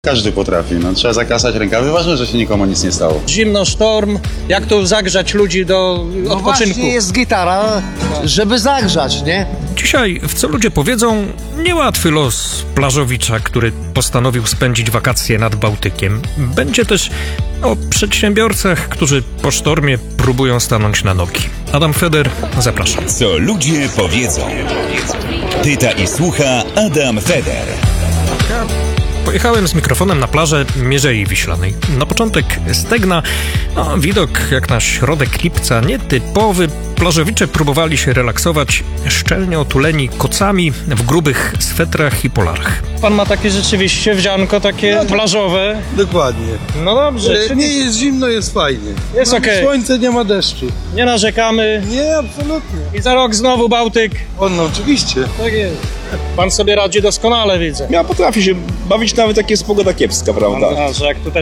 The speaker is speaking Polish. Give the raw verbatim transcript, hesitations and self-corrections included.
Każdy potrafi, no trzeba zakasać rękawy, ważne, że się nikomu nic nie stało. Zimno, sztorm, jak tu zagrzać ludzi do No odpoczynku? właśnie jest gitara, żeby zagrzać, nie? Dzisiaj, w co ludzie powiedzą, niełatwy los plażowicza, który postanowił spędzić wakacje nad Bałtykiem. Będzie też o przedsiębiorcach, którzy po sztormie próbują stanąć na nogi. Adam Feder, zapraszam. Co ludzie powiedzą. Pyta i słucha Adam Feder. Pojechałem z mikrofonem na plażę Mierzei Wiślanej. Na początek Stegna, no, widok jak na środek lipca, nietypowy. Plażowicze próbowali się relaksować, szczelnie otuleni kocami w grubych swetrach i polarach. Pan ma takie rzeczywiście wdzianko takie No to- plażowe. Dokładnie. No dobrze, E, czyli Nie jest zimno, jest fajnie. Jest Mamy okej. Słońce, nie ma deszczu. nie narzekamy Nie, absolutnie. i za rok znowu Bałtyk. O, no oczywiście. Tak jest. Pan sobie radzi doskonale, widzę. Ja potrafię się bawić nawet jak jest pogoda kiepska, prawda? A, że jak tutaj